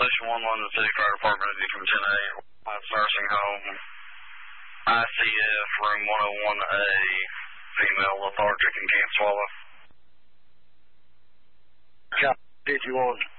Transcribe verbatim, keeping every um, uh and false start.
Station one, London City Fire Department, Deacon ten A, nursing home, I C F, room one oh one A, female lethargic and can't swallow. Copy fifty-one.